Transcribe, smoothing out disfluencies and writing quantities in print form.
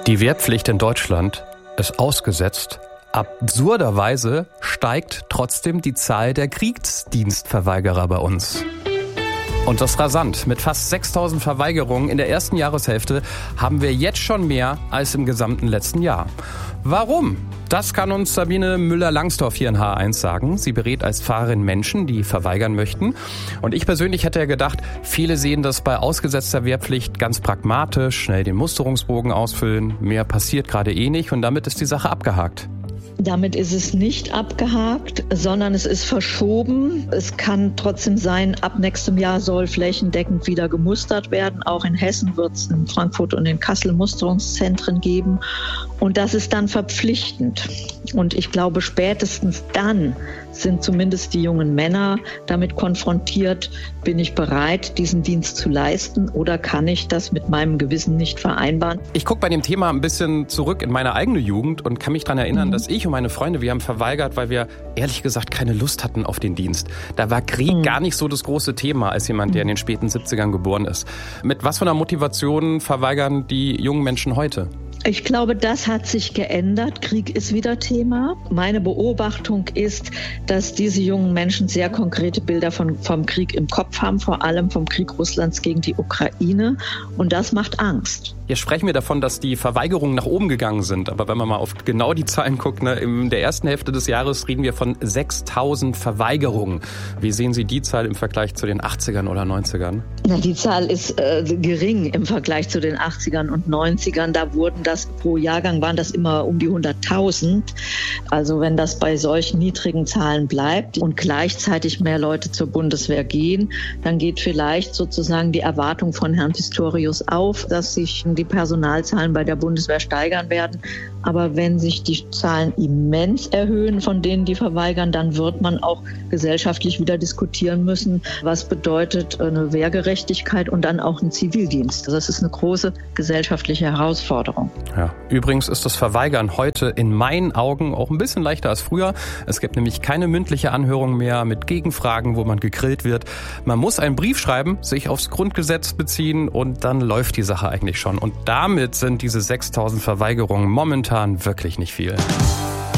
Die Wehrpflicht in Deutschland ist ausgesetzt. Absurderweise steigt trotzdem die Zahl der Kriegsdienstverweigerer bei uns. Und das rasant. Mit fast 6.000 Verweigerungen in der ersten Jahreshälfte haben wir jetzt schon mehr als im gesamten letzten Jahr. Warum? Das kann uns Sabine Müller-Langsdorf hier in H1 sagen. Sie berät als Pfarrerin Menschen, die verweigern möchten. Und ich persönlich hätte ja gedacht, viele sehen das bei ausgesetzter Wehrpflicht ganz pragmatisch, schnell den Musterungsbogen ausfüllen. Mehr passiert gerade nicht und damit ist die Sache abgehakt. Damit ist es nicht abgehakt, sondern es ist verschoben. Es kann trotzdem sein, ab nächstem Jahr soll flächendeckend wieder gemustert werden. Auch in Hessen wird es in Frankfurt und in Kassel Musterungszentren geben. Und das ist dann verpflichtend. Und ich glaube, spätestens dann sind zumindest die jungen Männer damit konfrontiert, bin ich bereit, diesen Dienst zu leisten oder kann ich das mit meinem Gewissen nicht vereinbaren? Ich gucke bei dem Thema ein bisschen zurück in meine eigene Jugend und kann mich daran erinnern, dass ich und meine Freunde, wir haben verweigert, weil wir ehrlich gesagt keine Lust hatten auf den Dienst. Da war Krieg gar nicht so das große Thema als jemand, der in den späten 70ern geboren ist. Mit was für einer Motivation verweigern die jungen Menschen heute? Ich glaube, das hat sich geändert. Krieg ist wieder Thema. Meine Beobachtung ist, dass diese jungen Menschen sehr konkrete Bilder vom Krieg im Kopf haben, vor allem vom Krieg Russlands gegen die Ukraine. Und das macht Angst. Hier sprechen wir davon, dass die Verweigerungen nach oben gegangen sind. Aber wenn man mal auf genau die Zahlen guckt, in der ersten Hälfte des Jahres reden wir von 6.000 Verweigerungen. Wie sehen Sie die Zahl im Vergleich zu den 80ern oder 90ern? Na, die Zahl ist gering im Vergleich zu den 80ern und 90ern. Da wurden das pro Jahrgang waren das immer um die 100.000. Also wenn das bei solchen niedrigen Zahlen bleibt und gleichzeitig mehr Leute zur Bundeswehr gehen, dann geht vielleicht sozusagen die Erwartung von Herrn Pistorius auf, dass sich die Personalzahlen bei der Bundeswehr steigern werden. Aber wenn sich die Zahlen immens erhöhen, von denen die verweigern, dann wird man auch gesellschaftlich wieder diskutieren müssen, was bedeutet eine Wehrgerechtigkeit und dann auch ein Zivildienst. Das ist eine große gesellschaftliche Herausforderung. Ja, übrigens ist das Verweigern heute in meinen Augen auch ein bisschen leichter als früher. Es gibt nämlich keine mündliche Anhörung mehr mit Gegenfragen, wo man gegrillt wird. Man muss einen Brief schreiben, sich aufs Grundgesetz beziehen und dann läuft die Sache eigentlich schon. Und damit sind diese 6.000 Verweigerungen momentan wirklich nicht viel.